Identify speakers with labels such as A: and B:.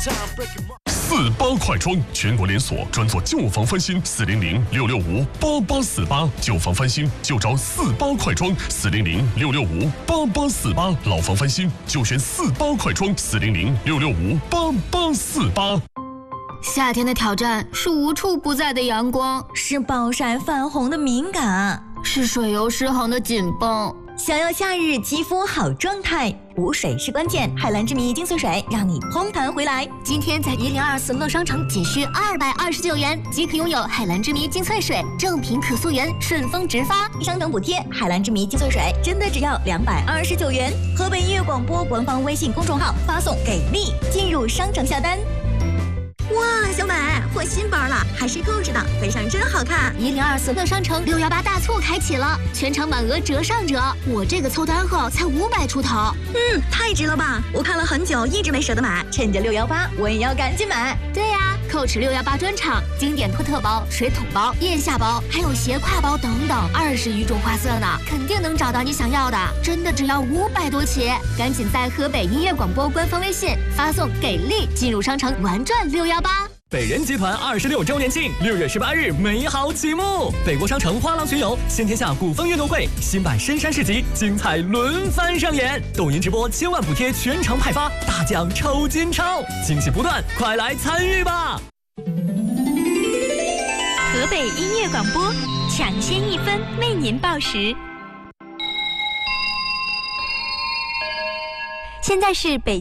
A: 48快装，全国连锁，专做旧房翻新，400-665-8848，旧房翻新就找48快装，400-665-8848，老房翻新就选48快装，400-665-8848。
B: 夏天的挑战是无处不在的阳光，
C: 是暴晒泛红的敏感，
B: 是水油失衡的紧绷。
C: 想要夏日肌肤好状态，补水是关键。海蓝之谜精粹水让你嘭弹回来。
B: 今天在1024乐商城仅需229元即可拥有海蓝之谜精粹水，正品可溯源，顺丰直发，
C: 商城补贴。海蓝之谜精粹水真的只要229元。河北音乐广播官方微信公众号发送给力进入商城下单。哇，小美换新包了，还是购置的，背上真好看。
B: 1024乐商城618大促开启了，全场满额折上折，我这个凑单后才500出头。
C: 太值了吧！我看了很久，一直没舍得买，趁着618，我也要赶紧买。
B: 对呀，Coach 618专场，经典托特包、水桶包、腋下包，还有斜挎包等等，20余种花色呢，肯定能找到你想要的。真的只要500多起，赶紧在河北音乐广播官方微信发送给力进入商城玩转618。
D: 北人集团26周年庆，6月18日美好启幕！北国商城花廊巡游，先天下股份运动会，新版深山市集，精彩轮番上演。抖音直播千万补贴全场派发，大奖抽金钞，惊喜不断，快来参与吧！
E: 河北音乐广播，抢先1分为您报时。现在是北